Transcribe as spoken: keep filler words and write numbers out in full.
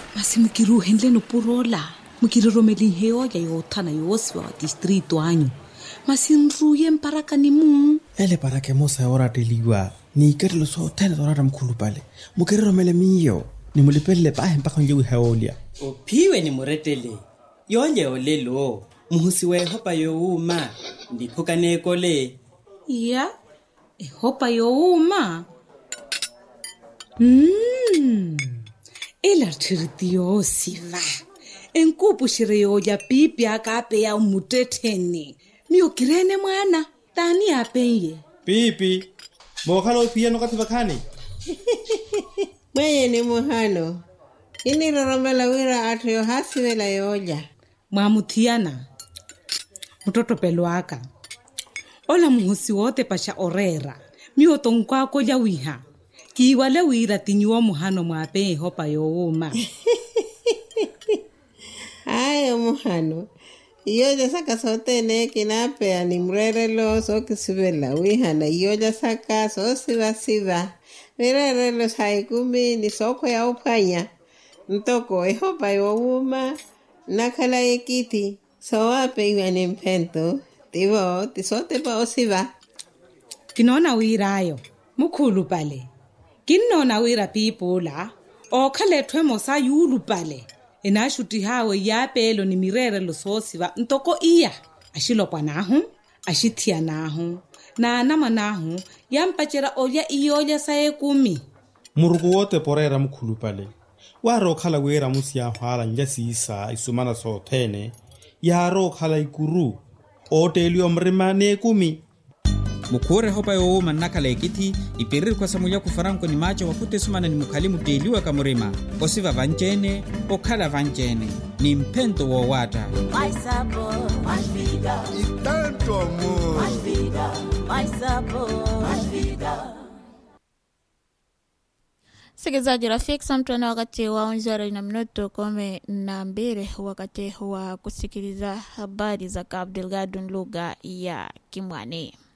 Masi mukiru hendle no purola. Mukiri romeli heo ya yotana yoswa district wanyu. Masi nruye mparaka ni mu. Ele parake mosa ora teliwa. Ni kerlo so tena ora mkhulu pale. Mukiri romele miyo. Ni mulipele pa mpaka njewe haolia. O piwe ni muretele. Yonje olelo. Muhusiwe hopa yo uma. Ndipoka nekole. Ya. E hopa yo uma. Mmm. Ela tirtio siva. Enkupu shireo ya pipi akape ya umuteteni. Miyo kirene mwana. Tani apenye. Pipi. Mokalo pia no kativakani. Mwenye ni muhano. Ini roromela wira atu yo hasi wela yoja. Mwamutiana. Mtoto peluaka. Ola muhusi wote pasha orera. Miyo tongkwako ya wiha. Kiwale wira tinyuwa muhano mwape hopa yo uma. Ayo muhano. Iyoja saka sote ne kinapea ni mrerelo so kisibela wihana. Iyoja saka so siva siva. Mrerelo saikumi ni soko ya upanya. Ntoko ehopa yo uma. Nakala ekiti. So wape iwa ni mpento. Tivo tisote pa osiva. Kinona wira ayo. Mukulu pale. Kinona wira pipola. O kale twemo sa yulu pale. Enashuti hawe ya pelo ni mirere lo sosiva ntoko iya ashilopwa nahu ashitia nahu na anama nahu yampachera oya iyoja sae kumi Murugu wote porera mkhulu pale. Waro khala wera musia hwala njasi isa isumana so tene. Yaro khala ikuru. Otelio mrima ne kumi. Mukure hopa yo uma nakala ekiti ipiriri kwa samuya kufaranko ni macho wakute sumana ni mukalimu teliwa kamurima osiva vanjene okala vanjene ni mpento wa wata mais sabor mais vida e tanto amor mais vida mais sabor mais vida. Sikizaji rafiki samtwana wakati wa unjara na minuto kome na mbele wakati wa kusikiliza habari za Cabo Delgado lugha ya Kimwani.